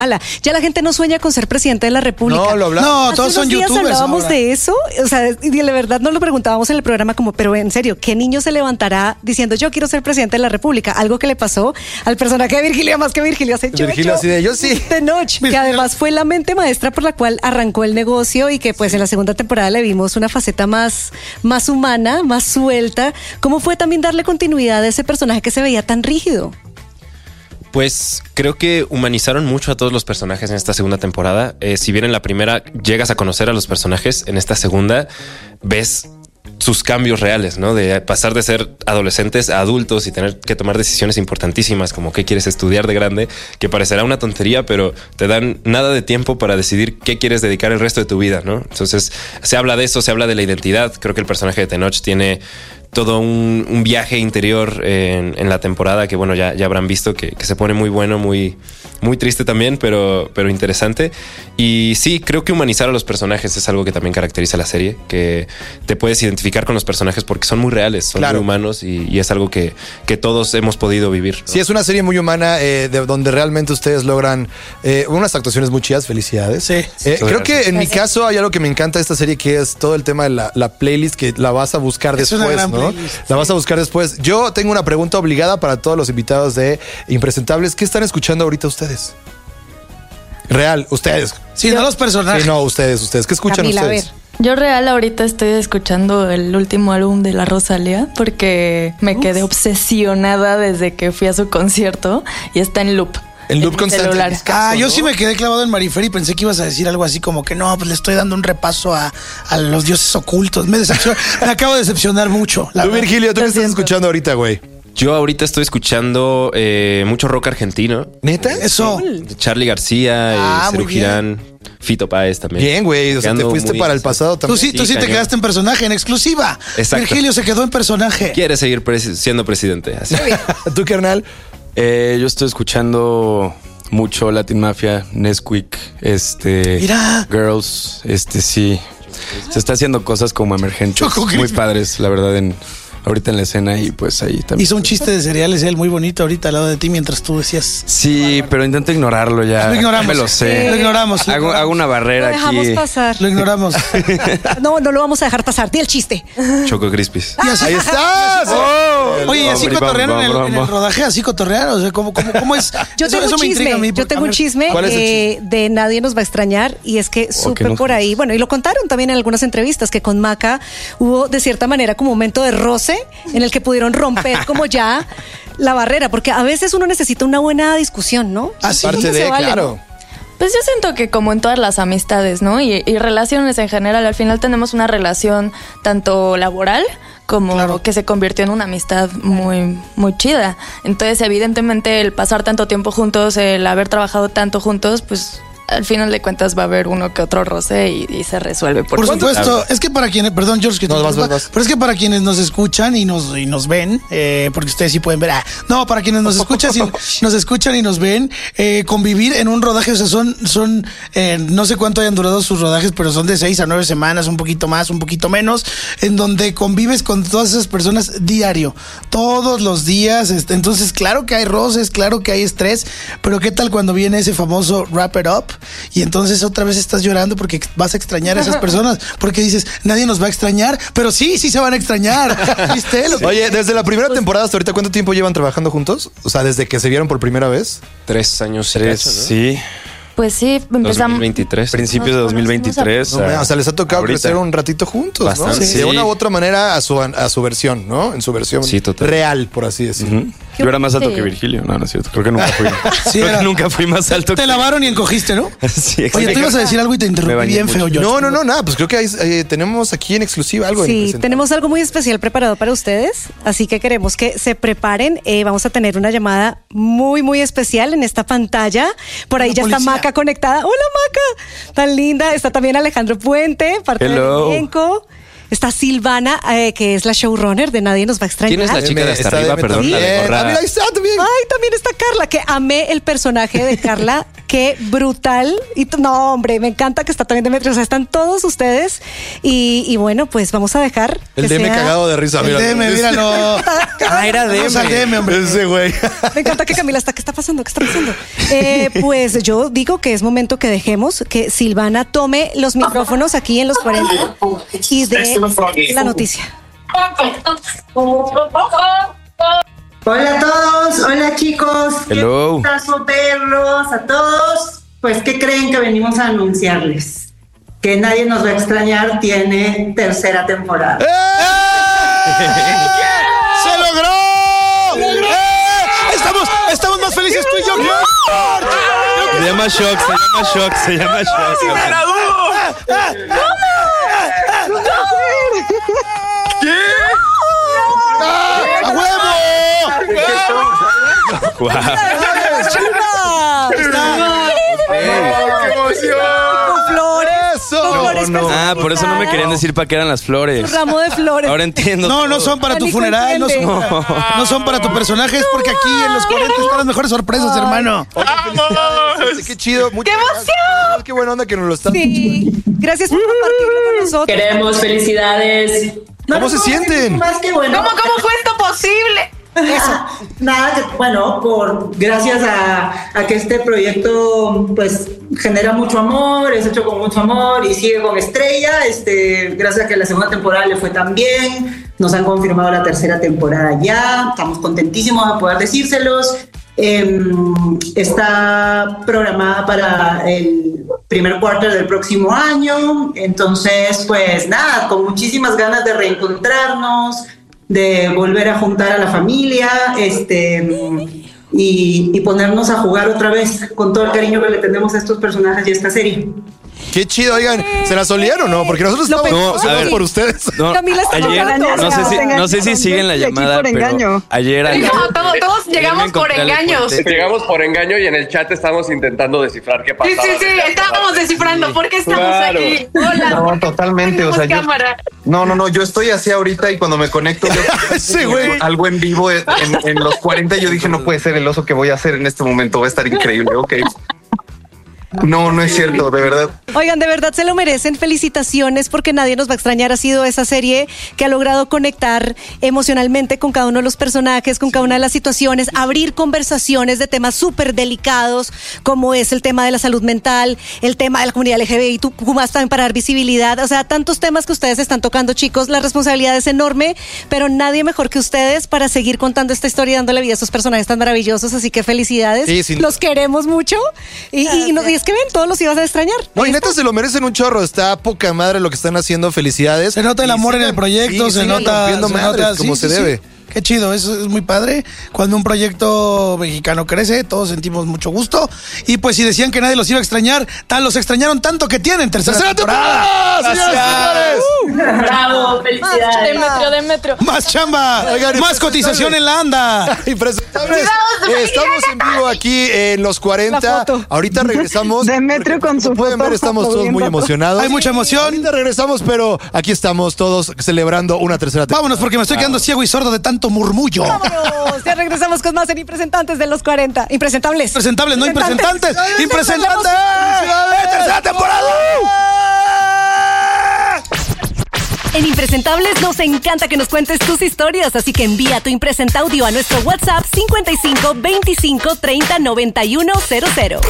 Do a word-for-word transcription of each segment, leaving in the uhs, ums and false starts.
Ya la gente no sueña con ser presidente de la República. No, lo hablamos. No, Hace todos son unos días youtubers hablábamos ahora. de eso, o sea, y de verdad nos lo preguntábamos en el programa como, pero en serio, ¿qué niño se levantará diciendo yo quiero ser presidente de la República? Algo que le pasó al personaje de Virgilio, más que Virgilio hace yo, Virgilio yo, así de, yo sí. Tenoch, que además fue la mente maestra por la cual arrancó el negocio y que pues en la segunda temporada le vimos una faceta más, más humana, más suelta. ¿Cómo fue también darle continuidad a ese personaje que se veía tan rígido? Pues creo que humanizaron mucho a todos los personajes en esta segunda temporada. Eh, si bien en la primera llegas a conocer a los personajes, en esta segunda ves sus cambios reales, ¿no? De pasar de ser adolescentes a adultos y tener que tomar decisiones importantísimas como qué quieres estudiar de grande, que parecerá una tontería, pero te dan nada de tiempo para decidir qué quieres dedicar el resto de tu vida, ¿no? Entonces se habla de eso, se habla de la identidad. Creo que el personaje de Tenoch tiene todo un, un viaje interior en, en la temporada que, bueno, ya, ya habrán visto que, que se pone muy bueno, muy, muy triste también, pero, pero interesante. Y sí, creo que humanizar a los personajes es algo que también caracteriza la serie, que te puedes identificar con los personajes porque son muy reales, son Claro. muy humanos y, y es algo que, que todos hemos podido vivir, ¿no? Sí, es una serie muy humana eh, de donde realmente ustedes logran eh, unas actuaciones muy chidas. Felicidades. Sí. Eh, creo que en mi Gracias. caso hay algo que me encanta de esta serie, que es todo el tema de la, la playlist, que la vas a buscar Es una después, gran ¿no? playlist, La vas a buscar después. Yo tengo una pregunta obligada para todos los invitados de Impresentables. ¿Qué están escuchando ahorita ustedes? Real, ustedes. Sí, no los personajes. Sí, no, ustedes, ustedes. ¿Qué escuchan Camila, a ustedes? ver. Yo real ahorita estoy escuchando el último álbum de La Rosalía porque me quedé obsesionada desde que fui a su concierto y está en loop. En loop mi constante. celular. Ah, yo ¿no? sí me quedé clavado en Marifer y pensé que ibas a decir algo así como que no, pues le estoy dando un repaso a, a los dioses ocultos. Me decepcionó, me acabo de decepcionar mucho. la Tú, verdad. Virgilio, ¿tú qué Lo estás siento. escuchando ahorita, güey? Yo ahorita estoy escuchando eh, mucho rock argentino. ¿Neta? Eso. De Charly García, Ah, eh, Serú muy bien. Girán, Fito Páez también. Bien, güey. O sea, te Ando fuiste muy- para el pasado Tú también. sí, tú sí Sí, te cañón. quedaste en personaje, en exclusiva. Exacto. Virgilio se quedó en personaje. Quiere seguir presi- siendo presidente. Así. ¿Tú, carnal? Eh, yo estoy escuchando mucho Latin Mafia, Nesquik, este, Mira. Girls, este sí. Se está haciendo cosas como emergentes, Choco muy Crispy. padres, la verdad, en ahorita en la escena y pues ahí también. Hizo un chiste de cereales él muy bonito ahorita al lado de ti mientras tú decías. Sí, pero intento ignorarlo ya. Lo ignoramos. Me lo sé. Lo ignoramos. lo Hago, ignoramos. hago una Lo barrera dejamos aquí. pasar. Lo ignoramos. No, no lo vamos a dejar pasar. Di el chiste. Choco Crispis. Y así- ¡Ahí estás! Oye, ¿y así Hombre, cotorrearon en el, vamos, en el vamos. rodaje? ¿Así cotorrearon? O sea, ¿cómo, cómo, cómo es? Yo Eso- tengo eso un me intriga a chisme, mí, yo porque- tengo a un ver, chisme ¿cuál es el eh, de Nadie nos va a extrañar y es que supe nos- por ahí, bueno, y lo contaron también en algunas entrevistas, que con Maca hubo de cierta manera como un momento de roce en el que pudieron romper como ya la barrera, porque a veces uno necesita una buena discusión, ¿no? Así. Parte Nunca se de, vale, claro. Pues yo siento que como en todas las amistades, ¿no? Y, y relaciones en general, al final tenemos una relación tanto laboral como Claro. que se convirtió en una amistad muy, muy chida. Entonces, evidentemente, el pasar tanto tiempo juntos, el haber trabajado tanto juntos, pues al final de cuentas va a haber uno que otro roce y, y se resuelve. Por ¿cuánto? supuesto, es que para quienes, perdón George, que te No, vas, interrumpa, vas, vas. pero es que para quienes nos escuchan y nos, y nos ven, eh, porque ustedes sí pueden ver, ah, no, para quienes nos escuchan, y, nos escuchan y nos ven, eh, convivir en un rodaje, o sea, son, son, eh, no sé cuánto hayan durado sus rodajes, pero son de seis a nueve semanas, un poquito más, un poquito menos, en donde convives con todas esas personas diario, todos los días, este, entonces claro que hay roces, claro que hay estrés, pero qué tal cuando viene ese famoso wrap it up y entonces otra vez estás llorando porque vas a extrañar a esas personas, porque dices, nadie nos va a extrañar, pero sí, sí se van a extrañar. ¿Viste? Lo- Oye, desde la primera temporada hasta ahorita, ¿cuánto tiempo llevan trabajando juntos? O sea, desde que se vieron por primera vez. Tres años. y Tres, cacho, ¿no? sí. Pues sí, empezamos. dos mil veintitrés. Principios de Nos dos mil veintitrés. No, o sea, les ha tocado ahorita. crecer un ratito juntos, Bastante. ¿no? Sí. De una u otra manera a su, a su versión, ¿no? En su versión Sí, total. real, por así decirlo. Ujú. Yo era más alto Sí. que Virgilio. No, no es cierto. Creo que nunca fui. Sí, Creo era- que nunca fui más alto Te que lavaron y encogiste, ¿no? Sí, Oye, tú ibas a decir algo y te Me interrumpí bañé bien mucho. feo, George. No, no, no, nada. Pues creo que hay, eh, tenemos aquí en exclusiva algo. en Sí, Impresentables. tenemos algo muy especial preparado para ustedes, así que queremos que se preparen. Eh, vamos a tener una llamada muy, muy especial en esta pantalla. Por ahí Una ya está policía. Maca conectada. Hola, Maca, tan linda. Está también Alejandro Puente, parte Hello. del elenco. Está Silvana, eh, que es la showrunner de Nadie Nos Va a Extrañar. ¿Quién es la chica de hasta Está arriba? Deme Perdón, la de también. Corrada. Ah, mira, ahí está también. Ay, también está Carla, que amé el personaje de Carla. Qué brutal. Y t- no, hombre, me encanta que está también Demetrio. O sea, están todos ustedes. Y, y bueno, pues vamos a dejar. El que D M sea- cagado de risa. El mira. D M, míralo. Ah, era Vamos al D D M. M, hombre. Ese güey. Me encanta que Camila está. ¿Qué está pasando? ¿Qué está pasando? Eh, pues yo digo que es momento que dejemos que Silvana tome los micrófonos aquí en los cuarenta y de la noticia. Hola a todos, hola chicos. Hello. Qué gustazo verlos a todos. Pues, ¿qué creen que venimos a anunciarles? Que Nadie Nos Va a Extrañar tiene tercera temporada. ¡Se logró! ¡Eh! Estamos, estamos más felices tú y yo. que- Se llama Shock, se llama Shock, se llama Shock. ¡A huevo! Guau. Con flores. Eso. Con flores No, no. Ah, por eso no me querían decir para qué eran las flores. Un ramo de flores. Ahora entiendo. No, no todo. son para tu Nico funeral, no son, entiende. para, no son para tu personaje, es porque aquí en los cuarenta están las mejores sorpresas, hermano. Oye, qué chido. Muchas ¡Qué emoción! gracias. Qué buena onda que nos lo están. Sí. Gracias por compartirlo con nosotros. Queremos felicidades. No ¿Cómo les se puedo decir sienten? Más que bueno. ¿Cómo, cómo fue esto posible? Ah, nada, que, bueno, por gracias a, a que este proyecto pues genera mucho amor, es hecho con mucho amor y sigue con estrella, este, gracias a que la segunda temporada le fue tan bien, nos han confirmado la tercera temporada ya, estamos contentísimos de poder decírselos. Eh, está programada para el primer quarter del próximo año, entonces pues nada, con muchísimas ganas de reencontrarnos, de volver a juntar a la familia, este, y, y ponernos a jugar otra vez con todo el cariño que le tenemos a estos personajes y a esta serie. Qué chido, oigan, ¿se la solían o no? Porque nosotros Lo estamos pensé. emocionados No, a ver. por ustedes. No, Camila está ayer, tocando, o no sea, sé si, no sé si siguen la llamada, pero ayer al- No, todos, todos ayer me llegamos por encontré al engaños. puente. Llegamos por engaño y en el chat estábamos intentando descifrar qué Sí, pasaba. sí, sí, estábamos descifrando. ¿Por qué estamos Claro. aquí? Hola. No, totalmente, o sea, yo- cámara. No, no, no, yo estoy así ahorita y cuando me conecto yo- Ese güey. algo en vivo en, en los cuarenta yo dije, no puede ser el oso que voy a hacer en este momento, va a estar increíble, ok. No, no es cierto, de verdad. Oigan, de verdad se lo merecen. Felicitaciones porque Nadie Nos Va a Extrañar ha sido esa serie que ha logrado conectar emocionalmente con cada uno de los personajes, con cada una de las situaciones, abrir conversaciones de temas súper delicados, como es el tema de la salud mental, el tema de la comunidad L G B T Q más, también para dar visibilidad. O sea, tantos temas que ustedes están tocando, chicos. La responsabilidad es enorme, pero nadie mejor que ustedes para seguir contando esta historia y dándole vida a estos personajes tan maravillosos. Así que felicidades. Sí, sin- Los queremos mucho. Y, y, y nos- y es que ven, todos los ibas a extrañar. No, y neta se lo merecen un chorro. Está poca madre lo que están haciendo. Felicidades. Se nota el Y amor en sigan- el proyecto, sí, se sigan nota, rompiendo se madres, nota, como sí, se sí, sí. debe. Qué chido, eso es muy padre. Cuando un proyecto mexicano crece, todos sentimos mucho gusto. Y pues si decían que nadie los iba a extrañar, tal los extrañaron tanto que tienen tercera, ¡Tercera temporada. temporada! ¡Señoras y señores! Bravo, felicidades. Demetrio, Demetrio. Más chamba, Oigan, más impresentables. cotización en la anda. Impresentables. Eh, Estamos en vivo aquí en los cuarenta. La foto. Ahorita regresamos. Demetrio Porque, con su como pueden ver, foto estamos todos muy aplaudiendo. emocionados. Hay mucha emoción. Ahorita regresamos, pero aquí estamos todos celebrando una tercera temporada. Vámonos porque me estoy quedando ciego y sordo de tanto murmullo. Vámonos, ya regresamos con más en Impresentantes de los cuarenta. Impresentables. Impresentables, no impresentantes. Impresentantes. Impresentantes. ¡Eh, ¡Tercera temporada! En Impresentables nos encanta que nos cuentes tus historias, así que envía tu impresenta audio a nuestro WhatsApp cincuenta y cinco veinticinco treinta noventa y uno cero cero.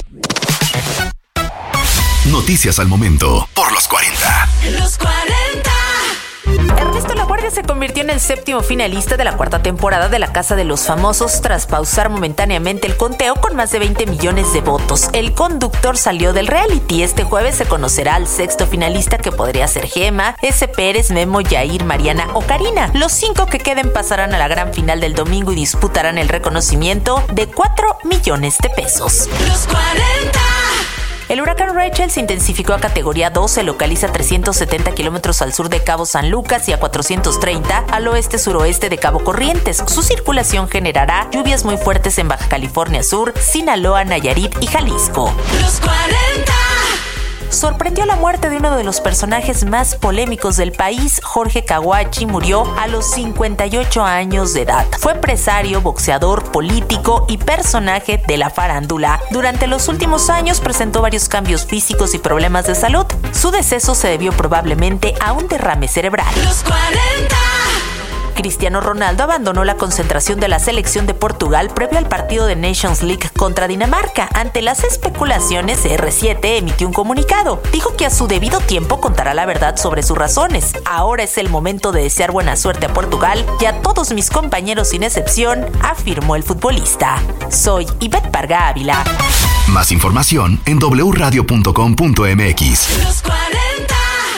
Noticias al momento por los cuarenta. Los cuarenta. Ernesto Laguardia se convirtió en el séptimo finalista de la cuarta temporada de La Casa de los Famosos tras pausar momentáneamente el conteo con más de veinte millones de votos. El conductor salió del reality. Este jueves se conocerá al sexto finalista, que podría ser Gema, S. Pérez, Memo, Yair, Mariana o Karina. Los cinco que queden pasarán a la gran final del domingo y disputarán el reconocimiento de cuatro millones de pesos. Los cuarenta. El huracán Rachel se intensificó a categoría dos, se localiza a trescientos setenta kilómetros al sur de Cabo San Lucas y a cuatrocientos treinta al oeste-suroeste de Cabo Corrientes. Su circulación generará lluvias muy fuertes en Baja California Sur, Sinaloa, Nayarit y Jalisco. Los cuarenta. sorprendió la muerte de uno de los personajes más polémicos del país. Jorge Kawachi murió a los cincuenta y ocho años de edad. Fue empresario, boxeador, político y personaje de la farándula. Durante los últimos años presentó varios cambios físicos y problemas de salud. Su deceso se debió probablemente a un derrame cerebral. Los cuarenta. Cristiano Ronaldo abandonó la concentración de la selección de Portugal previo al partido de Nations League contra Dinamarca. Ante las especulaciones, C R siete emitió un comunicado. Dijo que a su debido tiempo contará la verdad sobre sus razones. Ahora es el momento de desear buena suerte a Portugal y a todos mis compañeros sin excepción, afirmó el futbolista. Soy Ivette Parga Ávila. Más información en doble u radio punto com punto m x. Los cuarenta.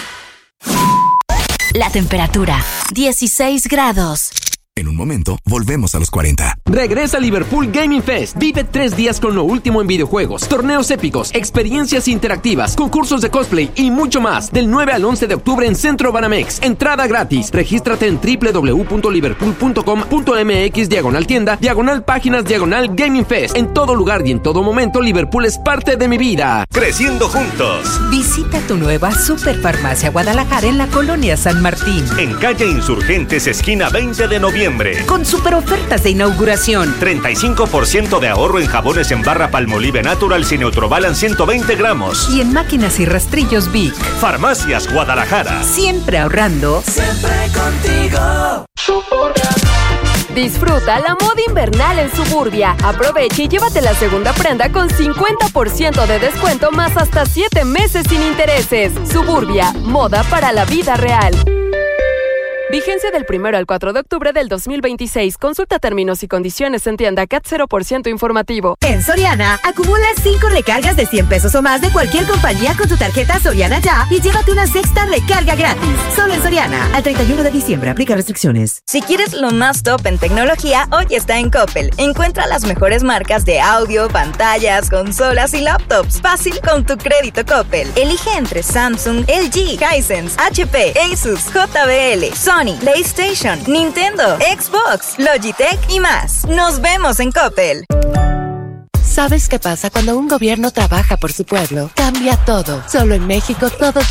La temperatura, dieciséis grados. En un momento, volvemos a los cuarenta. Regresa Liverpool Gaming Fest. Vive tres días con lo último en videojuegos, torneos épicos, experiencias interactivas, concursos de cosplay y mucho más. Del nueve al once de octubre en Centro Banamex. Entrada gratis. Regístrate en doble u doble u doble u punto liverpool punto com punto m x diagonal tienda, diagonal páginas, diagonal Gaming Fest. En todo lugar y en todo momento, Liverpool es parte de mi vida. Creciendo juntos. Visita tu nueva Superfarmacia Guadalajara en la colonia San Martín. En calle Insurgentes, esquina veinte de noviembre. Con super ofertas de inauguración. treinta y cinco por ciento de ahorro en jabones en barra Palmolive Naturals y Neutrobalan ciento veinte gramos. Y en máquinas y rastrillos Vic. Farmacias Guadalajara. Siempre ahorrando. Siempre contigo. Disfruta la moda invernal en Suburbia. Aprovecha y llévate la segunda prenda con cincuenta por ciento de descuento más hasta siete meses sin intereses. Suburbia, moda para la vida real. Vigencia del primero al cuatro de octubre del dos mil veintiséis. Consulta términos y condiciones en tienda C A T cero por ciento informativo. En Soriana, acumula cinco recargas de cien pesos o más de cualquier compañía con tu tarjeta Soriana Ya y llévate una sexta recarga gratis. Solo en Soriana. Al treinta y uno de diciembre. Aplica restricciones. Si quieres lo más top en tecnología, hoy está en Coppel. Encuentra las mejores marcas de audio, pantallas, consolas y laptops. Fácil con tu crédito Coppel. Elige entre Samsung, L G, Hisense, H P, Asus, J B L, Sony, PlayStation, Nintendo, Xbox, Logitech y más. Nos vemos en Coppel. ¿Sabes qué pasa cuando un gobierno trabaja por su pueblo? Cambia todo. Solo en México todo